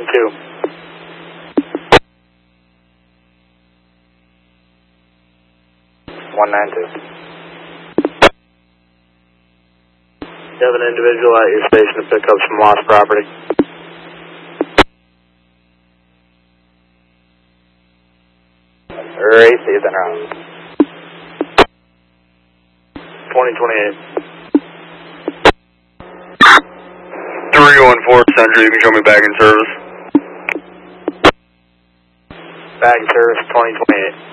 192. 192. You have an individual at your station to pick up some lost property. Alright, see you then around. 2028. 314 Central, you can show me back in service. Back in service, 2028.